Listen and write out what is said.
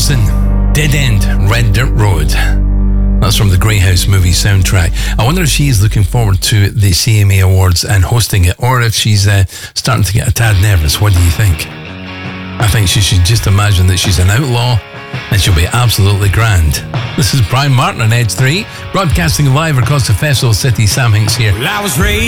Anderson, Dead End, Red Dirt Road. That's from the Grey House movie soundtrack. I wonder if she's looking forward to the CMA Awards and hosting it, or if she's starting to get a tad nervous. What do you think? I think she should just imagine that she's an outlaw and she'll be absolutely grand. This is Brian Martin on Edge 3, broadcasting live across the Festival City. Sam Hinks here. Well, I was raised